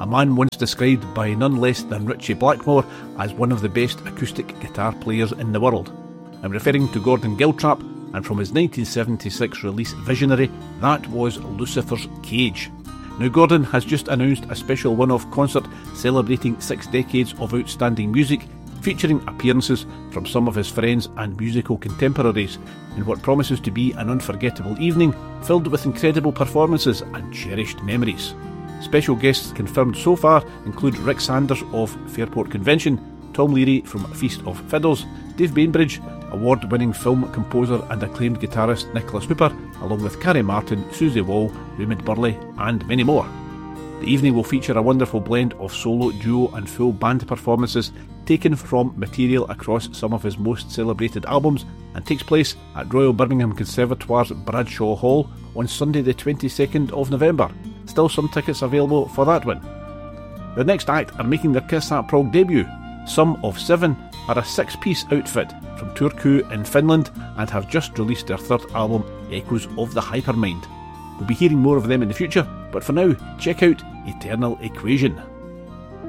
a man once described by none less than Ritchie Blackmore as one of the best acoustic guitar players in the world. I'm referring to Gordon Giltrap, and from his 1976 release Visionary, that was Lucifer's Cage. Now Gordon has just announced a special one-off concert celebrating 6 decades of outstanding music, featuring appearances from some of his friends and musical contemporaries, in what promises to be an unforgettable evening filled with incredible performances and cherished memories. Special guests confirmed so far include Rick Sanders of Fairport Convention, Tom Leary from Feast of Fiddles, Dave Bainbridge, award-winning film composer and acclaimed guitarist Nicholas Hooper, along with Carrie Martin, Susie Wall, Raymond Burley and many more. The evening will feature a wonderful blend of solo, duo and full band performances taken from material across some of his most celebrated albums, and takes place at Royal Birmingham Conservatoire's Bradshaw Hall on Sunday the 22nd of November. Still some tickets available for that one. The next act are making their Kiss That Prog debut. Sum of 7 are a 6-piece outfit from Turku in Finland and have just released their 3rd album, Echoes of the Hypermind. We'll be hearing more of them in the future, but for now, check out Eternal Equation.